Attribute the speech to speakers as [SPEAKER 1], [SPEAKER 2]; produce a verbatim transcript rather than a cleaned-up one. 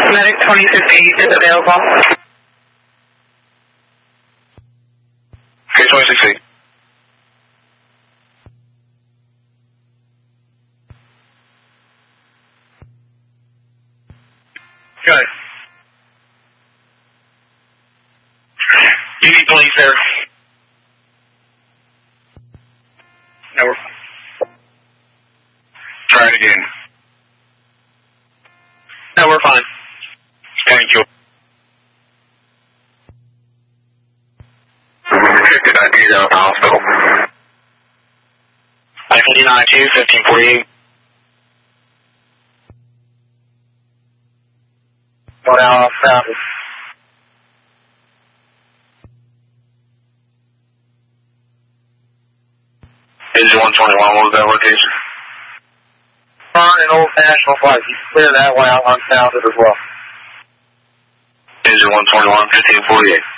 [SPEAKER 1] Medic twenty-six eight is available.
[SPEAKER 2] Okay, twenty-six eight. Got it. You need police there. No, we're fine. Try it again. No, we're fine. Thank you. fifty-nine D's out of the hospital. I fifty-nine two, fifteen forty-eight. One hour off traffic. Engine one twenty-one, what was that location? Fern and Old National Flight. You can clear that one out unsounded as well. Engine one twenty-one, fifteen forty-eight.